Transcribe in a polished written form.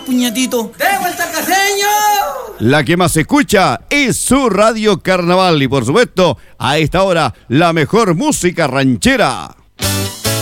puñetito. ¡De vuelta, caseño! La que más se escucha es su Radio Carnaval y por supuesto, a esta hora, la mejor música ranchera.